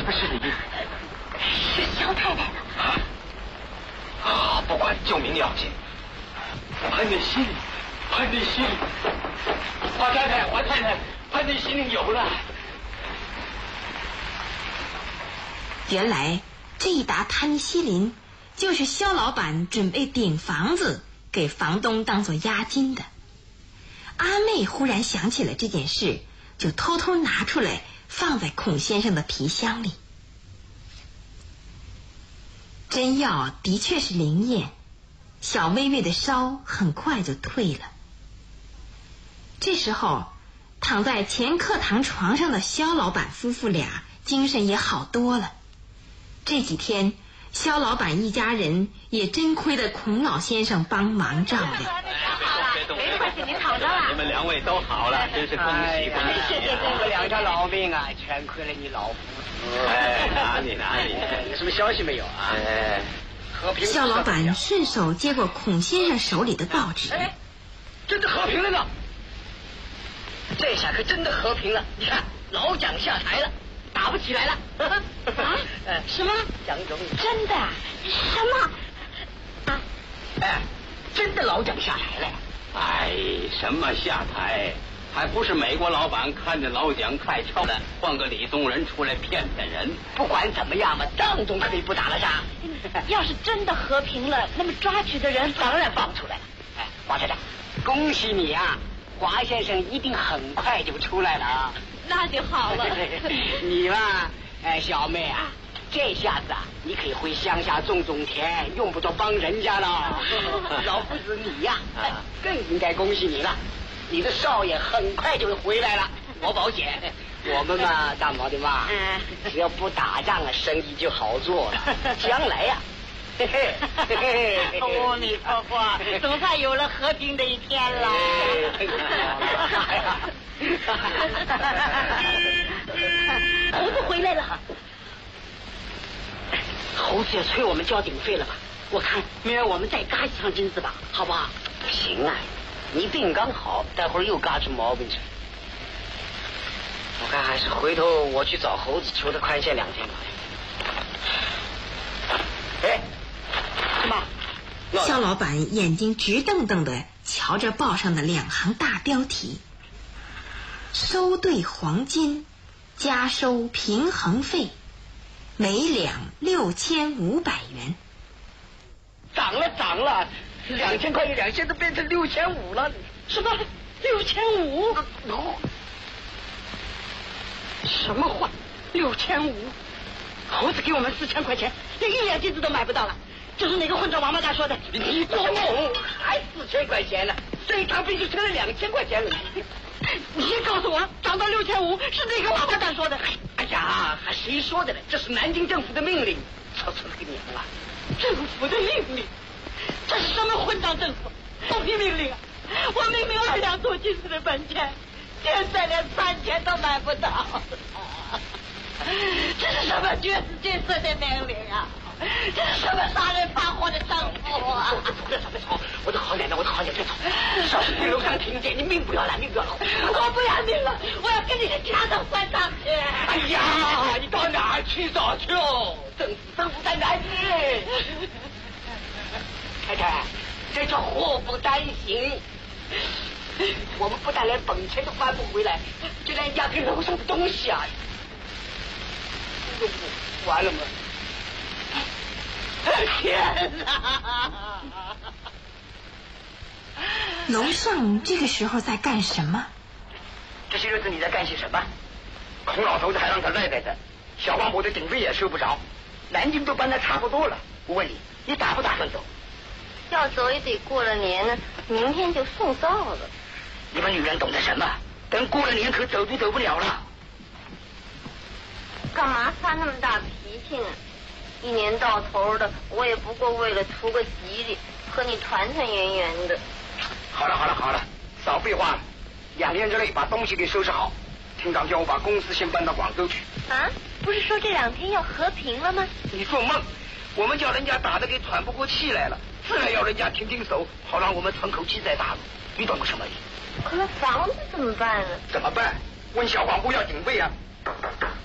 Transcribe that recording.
是你？ 是肖太太啊！不管救命要紧，潘内心里，潘内心里，华太太，华太太，潘内心里有了。 原来这一沓摊西林就是肖老板准备顶房子给房东当做押金的。阿妹忽然想起了这件事，就偷偷拿出来放在孔先生的皮箱里。针药的确是灵验，小微微的烧很快就退了。这时候躺在前课堂床上的肖老板夫妇俩精神也好多了。这几天肖老板一家人也真亏得孔老先生帮忙照料。 没关系，你躺着了。 你们两位都好了，真是恭喜恭喜！ 谢谢这个两条老命啊，全亏了你老夫子。 哎，哪里， 有什么消息没有啊？和平。 肖老板顺手接过孔先生手里的报纸。 真的和平了呢！这下可真的和平了。你看，老蒋下台了。打不起来了啊？什么？ 蒋总真的？什么？啊？ 真的老蒋下台了。 哎，什么下台？还不是美国老板看着老蒋太臭了，换个李宗仁出来骗骗人。 不管怎么样嘛，仗总可以不打了噻。 要是真的和平了，那么抓取的人当然放出来了。华太太，恭喜你啊！华先生一定很快就出来了啊。 那就好了。 你嘛，小妹啊，这下子啊，你可以回乡下种田，用不着帮人家了。老夫子你呀，更应该恭喜你了。你的少爷很快就回来了，我保险。我们嘛，大毛的嘛，只要不打仗啊，生意就好做了。将来呀， 阿弥陀佛，总算有了和平的一天了。猴子回来了， 猴子也催我们交警费了吧？我看明儿我们再嘎一场金子吧，好不好？不行啊，你病刚好，待会儿又嘎出毛病去。我看还是回头我去找猴子求他宽限2天吧。什么？ 肖老板眼睛直瞪瞪的瞧着报上的2行大标题：收兑黄金，加收平衡费，每两6500元。 涨了，2000块1两，现在变成6500了。 什么6500？ 什么话？6500？猴子给我们4000块钱，连1两金子都买不到了。这是哪个混账王八蛋说的？你做梦！还4000块钱呢？这一场病就成了2000块钱了。你先告诉我，涨到6500是哪个王八蛋说的？哎呀，还谁说的呢？这是南京政府的命令。操他个娘啊！政府的命令？这是什么混账政府？放屁命令啊！我明明2两多金子的本钱，现在连3000都买不到。这是什么绝死绝色的命令啊！这是什么杀人放火的政府啊！别吵！我的好奶奶，别吵！少是去楼上听见，你命不要了！我不要命了！我要跟你的家长关上去！哎呀，你到哪儿去找去哦？政府在南京。太太，这叫祸不单行。我们不但连本钱都翻不回来，就连压根楼上的东西啊，完了吗？天哪！ 楼上这个时候在干什么？ 这些日子你在干些什么？孔老头子还让他赖在这，小黄伯的警费也收不着，南京都搬得差不多了。我问你，你打不打算走？ 要走也得过了年呢，明天就送到了。 你们女人懂得什么？等过了年可走都走不了了。 干嘛发那么大脾气呢？一年到头的，我也不过为了图个吉利，和你团团圆圆的。 好了，少废话了。2天之内把东西给收拾好。厅长叫我把公司先搬到广州去。 啊？不是说这2天要和平了吗？ 你做梦！我们叫人家打得给喘不过气来了，自然要人家停手，好让我们喘口气再打。你懂个什么？ 可那房子怎么办呢？ 怎么办？问小黄不要警费啊！